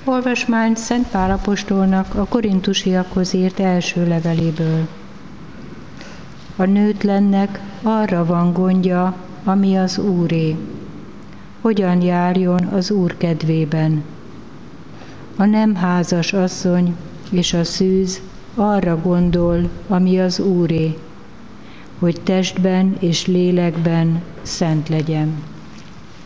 Olvasmány Szent Pál apostolnak a korintusiakhoz írt első leveléből. A nőtlennek arra van gondja, ami az Úré. Hogyan járjon az Úr kedvében? A nem házas asszony és a szűz arra gondol, ami az Úré, hogy testben és lélekben szent legyen.